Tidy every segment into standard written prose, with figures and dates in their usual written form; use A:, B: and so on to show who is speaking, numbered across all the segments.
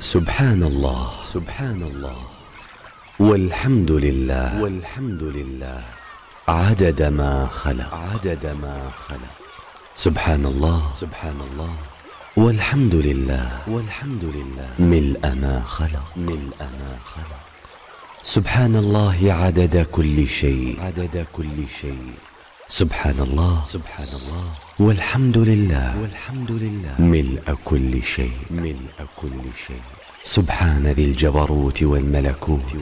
A: سبحان الله سبحان الله والحمد لله والحمد لله عدد ما خلق عدد ما خلق. سبحان الله سبحان الله والحمد لله والحمد لله ملء ما خلق ملء ما خلق. سبحان الله عدد كل شيء عدد كل شيء. سبحان الله سبحان الله والحمد لله والحمد لله ملء كل شيء ملء كل شيء. سبحان ذي الجبروت والملكوت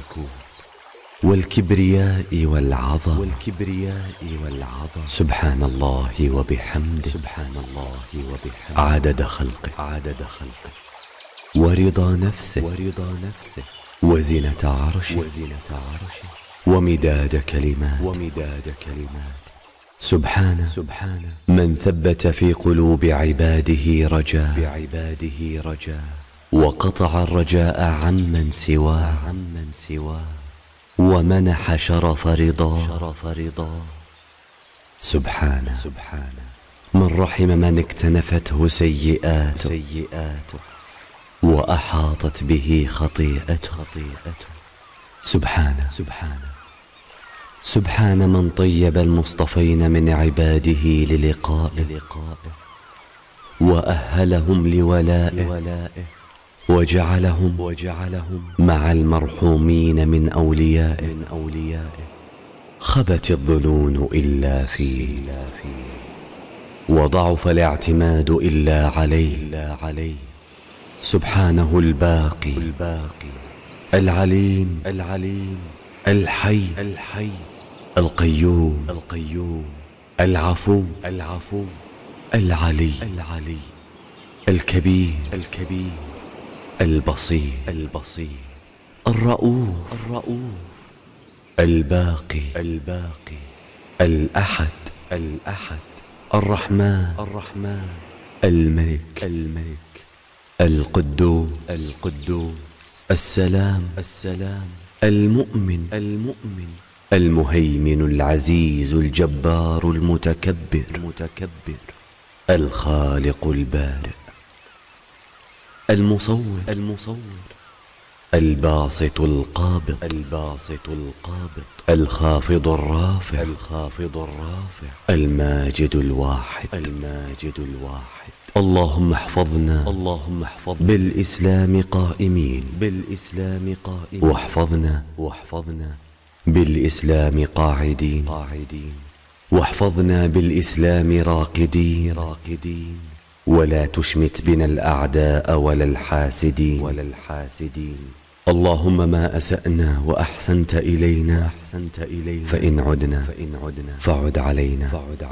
A: والكبرياء والعظمة سبحان الله وبحمده سبحان الله وبحمده عدد خلقه ورضا نفسه وزنة عرشه ومداد كلمات. سبحانه من ثبت في قلوب عباده رجاء وقطع الرجاء عمن سواه ومنح شرف رضا. سبحانه من رحم من اكتنفته سيئاته وأحاطت به خطيئته. سبحان من طيب المصطفين من عباده للقائه وأهلهم لولائه وجعلهم مع المرحومين من أوليائه. خبت الظنون إلا فيه وضعف الاعتماد إلا عليه. سبحانه الباقي العليم الحي القيوم العفو العلي الكبير البصير الرؤوف الباقي الأحد الرحمن الملك القدوس السلام المؤمن المهيمن العزيز الجبار المتكبر الخالق البارئ المصور الباسط القابض الخافض الرافع الماجد الواحد. اللهم احفظنا بالإسلام قائمين واحفظنا بالإسلام قاعدين واحفظنا بالإسلام راقدين ولا تشمت بنا الأعداء ولا الحاسدين. اللهم ما أسأنا وأحسنت إلينا فإن عدنا فعد علينا.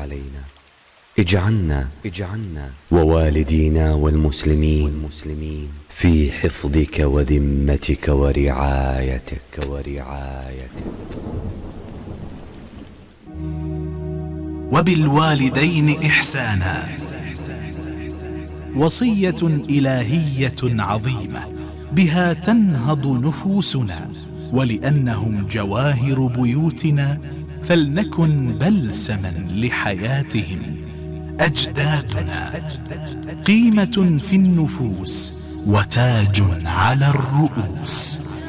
A: اجعلنا ووالدينا والمسلمين في حفظك وذمتك ورعايتك.
B: وبالوالدين إحسانا وصية إلهية عظيمة بها تنهض نفوسنا، ولأنهم جواهر بيوتنا فلنكن بلسما لحياتهم. أجدادنا قيمة في النفوس وتاج على الرؤوس.